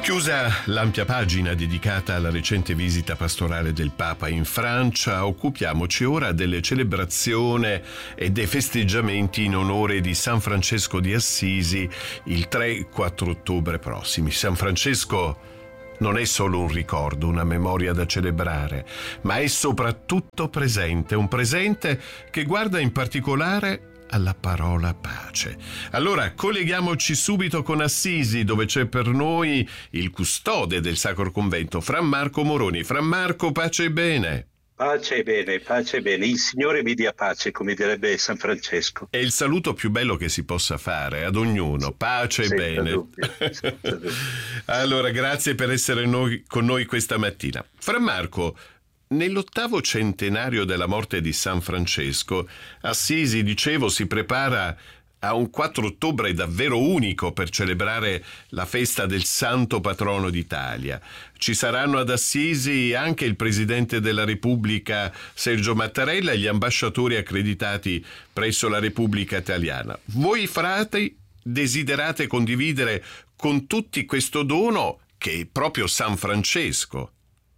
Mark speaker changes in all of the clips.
Speaker 1: Chiusa l'ampia pagina dedicata alla recente visita pastorale del Papa in Francia, occupiamoci ora delle celebrazioni e dei festeggiamenti in onore di San Francesco di Assisi il 3-4 ottobre prossimi. San Francesco non è solo un ricordo, una memoria da celebrare, ma è soprattutto presente, un presente che guarda in particolare alla parola pace. Allora colleghiamoci subito con Assisi, dove c'è per noi il custode del Sacro Convento, Fra Marco Moroni. Fra Marco, pace e bene.
Speaker 2: Pace e bene, pace e bene. Il Signore vi dia pace, come direbbe San Francesco.
Speaker 1: È il saluto più bello che si possa fare ad ognuno. Pace e bene.
Speaker 2: Dubbio, senza dubbio.
Speaker 1: Allora, grazie per essere con noi questa mattina. Fra Marco, nell'8° centenario della morte di San Francesco, Assisi, dicevo, si prepara a un 4 ottobre davvero unico per celebrare la festa del Santo Patrono d'Italia. Ci saranno ad Assisi anche il Presidente della Repubblica Sergio Mattarella e gli ambasciatori accreditati presso la Repubblica Italiana. Voi frati desiderate condividere con tutti questo dono che è proprio San Francesco.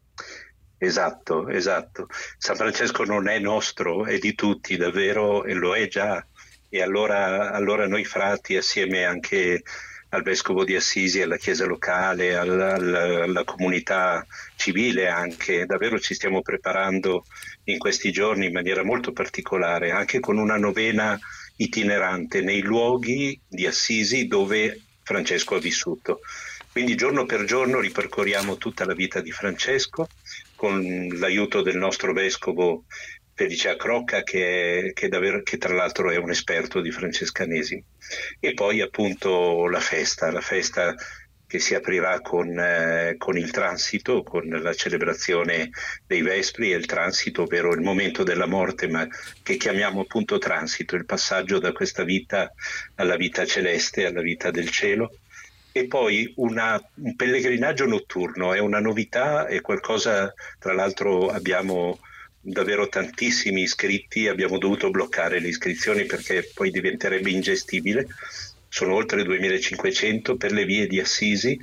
Speaker 2: Esatto. San Francesco non è nostro, è di tutti, davvero, e lo è già. E allora noi frati, assieme anche al Vescovo di Assisi, alla Chiesa locale, alla comunità civile anche, davvero ci stiamo preparando in questi giorni in maniera molto particolare, anche con una novena itinerante nei luoghi di Assisi dove Francesco ha vissuto. Quindi giorno per giorno ripercorriamo tutta la vita di Francesco con l'aiuto del nostro vescovo Felice Acrocca, che tra l'altro è un esperto di francescanesimo. E poi appunto la festa che si aprirà con il transito, con la celebrazione dei Vespri e il transito, ovvero il momento della morte, ma che chiamiamo appunto transito, il passaggio da questa vita alla vita celeste, alla vita del cielo. E poi un pellegrinaggio notturno, è una novità, è qualcosa, tra l'altro abbiamo davvero tantissimi iscritti, abbiamo dovuto bloccare le iscrizioni perché poi diventerebbe ingestibile, sono oltre 2500 per le vie di Assisi,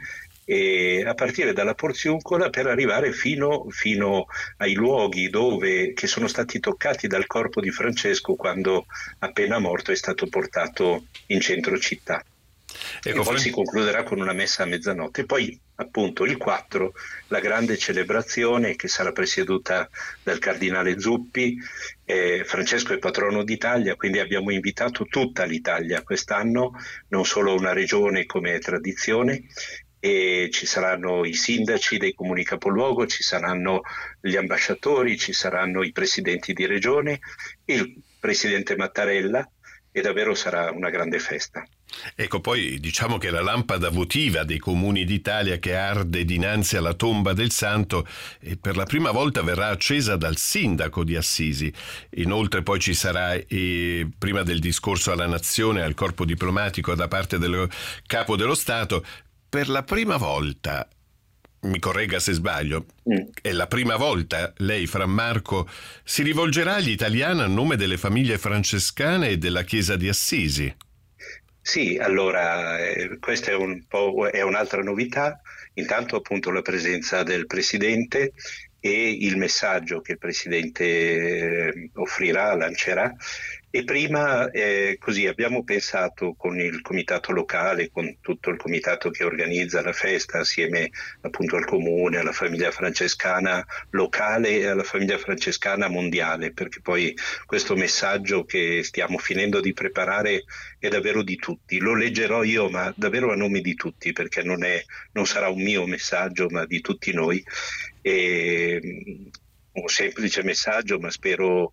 Speaker 2: e a partire dalla Porziuncola per arrivare fino ai luoghi che sono stati toccati dal corpo di Francesco quando appena morto è stato portato in centro città.
Speaker 1: Ecco,
Speaker 2: e poi si concluderà con una messa a mezzanotte. Poi appunto il 4, la grande celebrazione che sarà presieduta dal cardinale Zuppi. Francesco è patrono d'Italia, quindi abbiamo invitato tutta l'Italia quest'anno, non solo una regione come è tradizione, e ci saranno i sindaci dei comuni capoluogo, ci saranno gli ambasciatori, ci saranno i presidenti di regione, il presidente Mattarella, e davvero sarà una grande festa.
Speaker 1: Ecco, poi diciamo che la lampada votiva dei comuni d'Italia che arde dinanzi alla tomba del santo per la prima volta verrà accesa dal sindaco di Assisi. Inoltre poi ci sarà, prima del discorso alla nazione, al corpo diplomatico da parte del capo dello Stato, per la prima volta, mi corregga se sbaglio, è la prima volta lei, Fra Marco, si rivolgerà agli italiani a nome delle famiglie francescane e della Chiesa di Assisi.
Speaker 2: Sì, allora questa è un'altra novità, intanto appunto la presenza del Presidente e il messaggio che il Presidente offrirà, lancerà. E prima così abbiamo pensato con il comitato locale, con tutto il comitato che organizza la festa, assieme appunto al comune, alla famiglia francescana locale e alla famiglia francescana mondiale, perché poi questo messaggio che stiamo finendo di preparare è davvero di tutti. Lo leggerò io, ma davvero a nome di tutti, perché non sarà un mio messaggio, ma di tutti noi. Un semplice messaggio, ma spero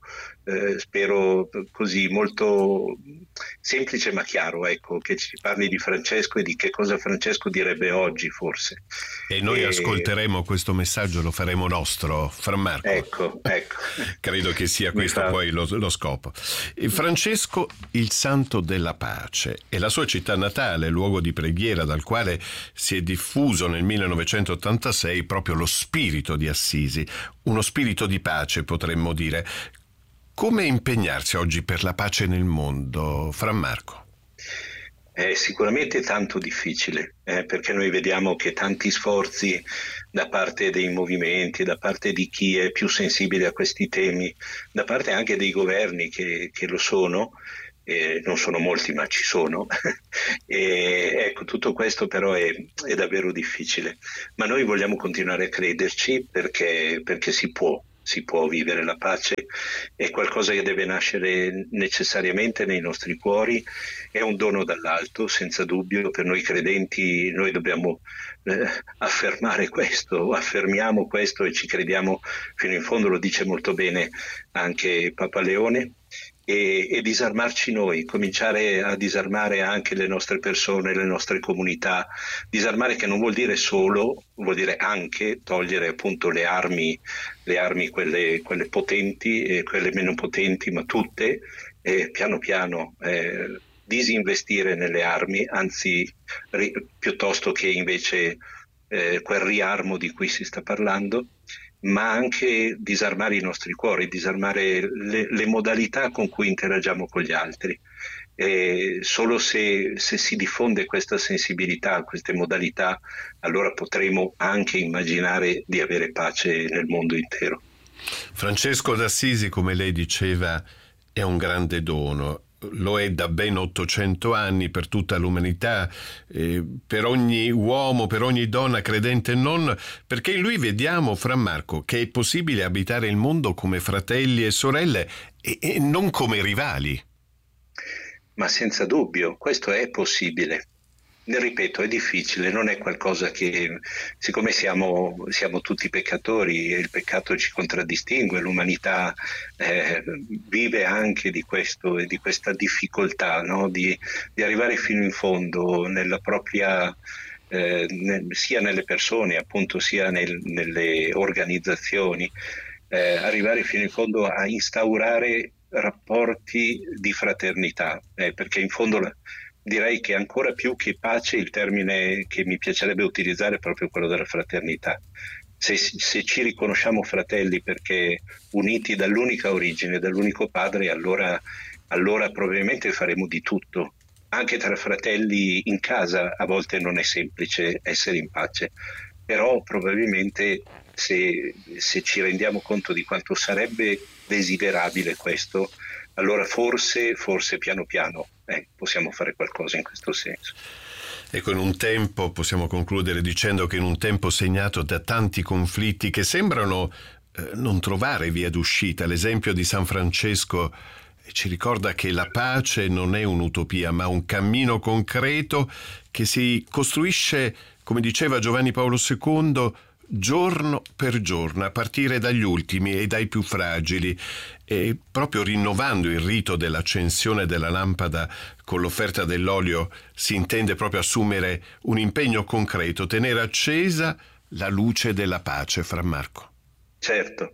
Speaker 2: così molto semplice ma chiaro, ecco, che ci parli di Francesco e di che cosa Francesco direbbe oggi, forse.
Speaker 1: E noi ascolteremo questo messaggio, lo faremo nostro, Fra Marco.
Speaker 2: Ecco.
Speaker 1: Credo che sia questo poi lo scopo. Francesco, il santo della pace, è la sua città natale, luogo di preghiera dal quale si è diffuso nel 1986 proprio lo spirito di Assisi, uno spirito di pace, potremmo dire. Come impegnarsi oggi per la pace nel mondo, Fra Marco?
Speaker 2: È sicuramente tanto difficile, perché noi vediamo che tanti sforzi da parte dei movimenti, da parte di chi è più sensibile a questi temi, da parte anche dei governi che lo sono, non sono molti ma ci sono, e ecco, tutto questo però è davvero difficile, ma noi vogliamo continuare a crederci perché si può vivere la pace, è qualcosa che deve nascere necessariamente nei nostri cuori, è un dono dall'alto, senza dubbio, per noi credenti noi dobbiamo affermare questo, affermiamo questo e ci crediamo fino in fondo, lo dice molto bene anche Papa Leone, e disarmarci noi, cominciare a disarmare anche le nostre persone, le nostre comunità, disarmare che non vuol dire solo, vuol dire anche togliere appunto le armi quelle potenti e quelle meno potenti, ma tutte, e piano piano disinvestire nelle armi, anzi piuttosto che invece quel riarmo di cui si sta parlando, ma anche disarmare i nostri cuori, disarmare le modalità con cui interagiamo con gli altri. Solo se si diffonde questa sensibilità, queste modalità, allora potremo anche immaginare di avere pace nel mondo intero.
Speaker 1: Francesco d'Assisi, come lei diceva, è un grande dono. Lo è da ben 800 anni per tutta l'umanità, per ogni uomo, per ogni donna, credente e non, perché in lui vediamo, Fra Marco, che è possibile abitare il mondo come fratelli e sorelle e non come rivali.
Speaker 2: Ma senza dubbio, questo è possibile. Ne ripeto, è difficile, non è qualcosa che, siccome siamo tutti peccatori e il peccato ci contraddistingue, l'umanità vive anche di questo e di questa difficoltà, no? di arrivare fino in fondo nella propria, sia nelle persone appunto, sia nelle organizzazioni, arrivare fino in fondo a instaurare rapporti di fraternità, perché in fondo direi che ancora più che pace il termine che mi piacerebbe utilizzare è proprio quello della fraternità. Se ci riconosciamo fratelli perché uniti dall'unica origine, dall'unico padre, allora probabilmente faremo di tutto. Anche tra fratelli in casa a volte non è semplice essere in pace, però probabilmente se ci rendiamo conto di quanto sarebbe desiderabile questo, allora forse piano piano possiamo fare qualcosa in questo senso.
Speaker 1: Ecco, in un tempo, possiamo concludere dicendo che in un tempo segnato da tanti conflitti che sembrano non trovare via d'uscita, l'esempio di San Francesco ci ricorda che la pace non è un'utopia, ma un cammino concreto che si costruisce, come diceva Giovanni Paolo II, giorno per giorno, a partire dagli ultimi e dai più fragili, e proprio rinnovando il rito dell'accensione della lampada con l'offerta dell'olio si intende proprio assumere un impegno concreto, tenere accesa la luce della pace, Fra Marco.
Speaker 2: Certo,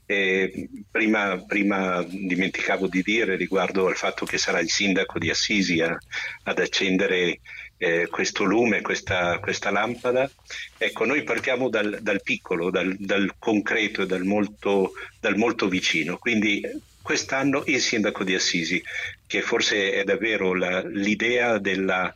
Speaker 2: prima dimenticavo di dire riguardo al fatto che sarà il sindaco di Assisi ad accendere questo lume, questa lampada. Ecco, noi partiamo dal piccolo, dal concreto e dal molto vicino. Quindi quest'anno il sindaco di Assisi, che forse è davvero l'idea della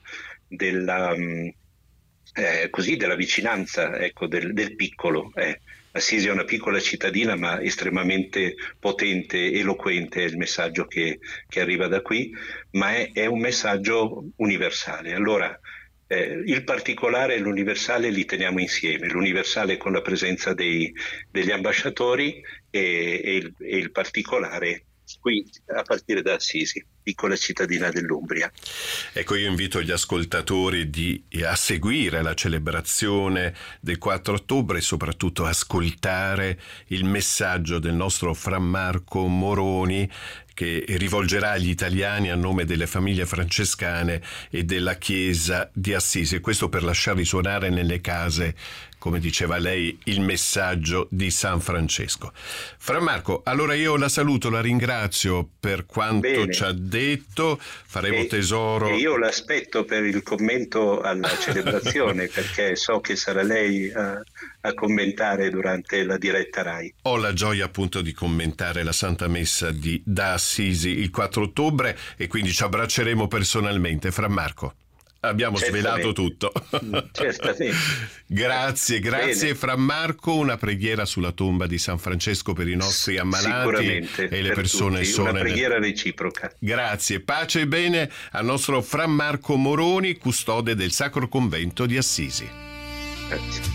Speaker 2: vicinanza, ecco, del piccolo. Assisi è una piccola cittadina ma estremamente potente, eloquente, è il messaggio che arriva da qui, ma è un messaggio universale. Allora il particolare e l'universale li teniamo insieme, l'universale con la presenza degli ambasciatori e il particolare qui a partire da Assisi, piccola cittadina dell'Umbria.
Speaker 1: Ecco, io invito gli ascoltatori a seguire la celebrazione del 4 ottobre e soprattutto ascoltare il messaggio del nostro Fra Marco Moroni, che rivolgerà agli italiani a nome delle famiglie francescane e della Chiesa di Assisi, e questo per lasciar risuonare nelle case, come diceva lei, il messaggio di San Francesco. Fra Marco, allora io la saluto, la ringrazio per quanto ci ha detto, faremo tesoro.
Speaker 2: E io l'aspetto per il commento alla celebrazione, perché so che sarà lei a commentare durante la diretta Rai.
Speaker 1: Ho la gioia appunto di commentare la Santa Messa da Assisi il 4 ottobre e quindi ci abbracceremo personalmente. Fra Marco. Abbiamo svelato tutto.
Speaker 2: Certamente.
Speaker 1: Grazie
Speaker 2: Bene.
Speaker 1: Fra Marco. Una preghiera sulla tomba di San Francesco per i nostri ammalati e le persone
Speaker 2: tutti.
Speaker 1: sole.
Speaker 2: Una preghiera reciproca.
Speaker 1: Grazie, pace e bene al nostro Fra Marco Moroni, custode del Sacro Convento di Assisi.
Speaker 2: Grazie.